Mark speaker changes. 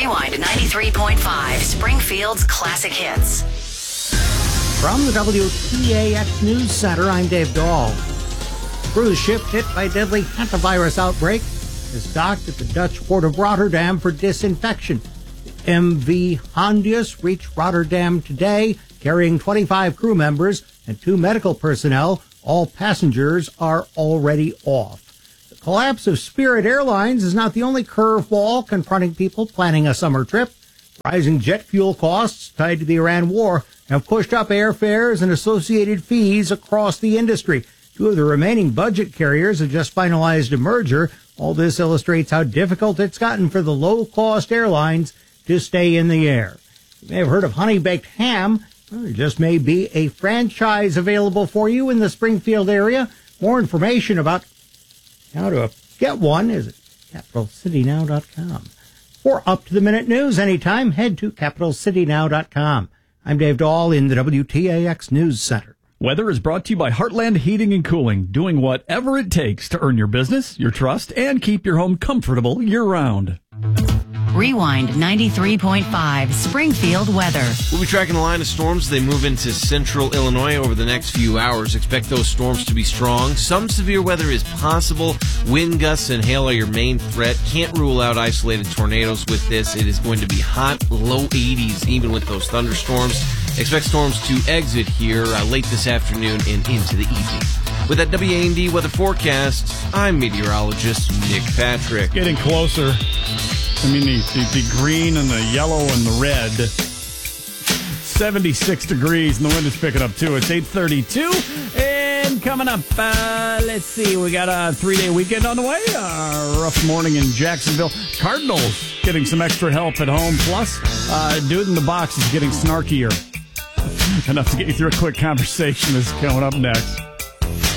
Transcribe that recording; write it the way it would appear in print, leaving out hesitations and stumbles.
Speaker 1: Rewind 93.5, Springfield's classic hits.
Speaker 2: From the WTAX News Center, I'm Dave Dahl. Cruise ship hit by deadly hantavirus outbreak is docked at the Dutch port of Rotterdam for disinfection. The MV Hondius reached Rotterdam today, carrying 25 crew members and 2 medical personnel. All passengers are already off. The collapse of Spirit Airlines is not the only curveball confronting people planning a summer trip. Rising jet fuel costs tied to the Iran war have pushed up airfares and associated fees across the industry. 2 of the remaining budget carriers have just finalized a merger. All this illustrates how difficult it's gotten for the low-cost airlines to stay in the air. You may have heard of Honey Baked Ham. Well, there just may be a franchise available for you in the Springfield area. More information about how to get one is at capitalcitynow.com. For up-to-the-minute news anytime, head to capitalcitynow.com. I'm Dave Dahl in the WTAX News Center.
Speaker 3: Weather is brought to you by Heartland Heating and Cooling, doing whatever it takes to earn your business, your trust, and keep your home comfortable year-round.
Speaker 1: Rewind 93.5, Springfield weather.
Speaker 4: We'll be tracking a line of storms as they move into central Illinois over the next few hours. Expect those storms to be strong. Some severe weather is possible. Wind gusts and hail are your main threat. Can't rule out isolated tornadoes with this. It is going to be hot, low 80s, even with those thunderstorms. Expect storms to exit here late this afternoon and into the evening. With that WAND weather forecast, I'm meteorologist Nick Patrick.
Speaker 3: Getting closer. I mean, the green and the yellow and the red. 76 degrees, and the wind is picking up, too. It's 8:32, and coming up, let's see, we got a 3-day weekend on the way. Rough morning in Jacksonville. Cardinals getting some extra help at home, plus Dude in the Box is getting snarkier. Enough to get you through a quick conversation is coming up next.